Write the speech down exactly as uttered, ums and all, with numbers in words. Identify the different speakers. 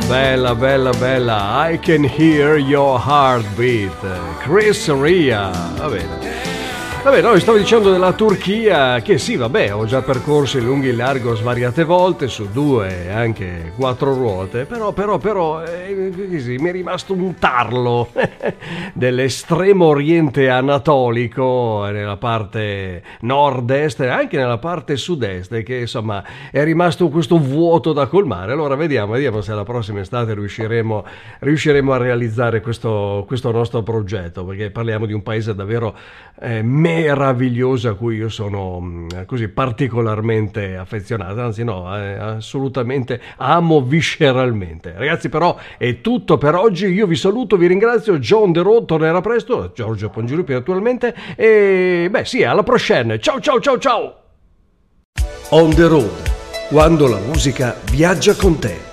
Speaker 1: Bella, bella, bella. I can hear your heartbeat. Chris Ria. Va bene. Vabbè, no, stavo dicendo della Turchia che sì, vabbè, ho già percorso in lungo e in largo svariate volte su due, anche quattro ruote, però, però, però, eh, sì, mi è rimasto un tarlo dell'estremo oriente anatolico nella parte nord-est e anche nella parte sud-est, che insomma è rimasto questo vuoto da colmare. Allora vediamo, vediamo se la prossima estate riusciremo, riusciremo a realizzare questo, questo nostro progetto, perché parliamo di un paese davvero eh, meraviglioso a cui io sono mh, così particolarmente affezionato, anzi no, eh, assolutamente amo visceralmente. Ragazzi, però è tutto per oggi, io vi saluto, vi ringrazio. John The Road tornerà presto, Giorgio Pongirupi naturalmente, e beh sì, alla prochaine, ciao ciao ciao ciao. On the Road, quando la musica viaggia con te.